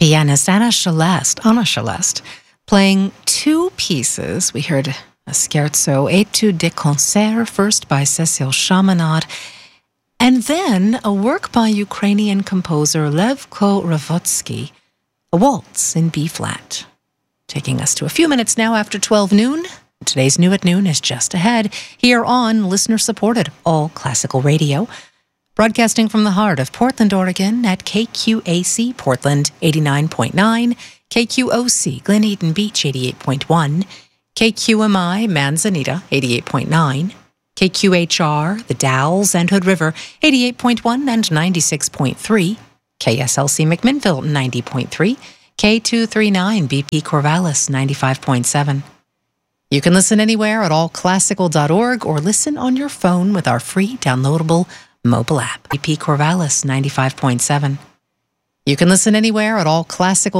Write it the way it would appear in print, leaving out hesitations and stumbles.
pianist Anna Celeste, playing two pieces. We heard a scherzo, Etude de Concert, first by Cecil Chaminade, and then a work by Ukrainian composer Levko Ravotsky, a waltz in B-flat. Taking us to a few minutes now after 12 noon. Today's New at Noon is just ahead, here on listener-supported All Classical Radio, broadcasting from the heart of Portland, Oregon at KQAC Portland 89.9, KQOC Glen Eden Beach 88.1, KQMI Manzanita 88.9, KQHR The Dalles and Hood River 88.1 and 96.3, KSLC McMinnville 90.3, K239 BP Corvallis 95.7. You can listen anywhere at allclassical.org or listen on your phone with our free downloadable mobile app. BP Corvallis 95.7. You can listen anywhere at allclassical.org.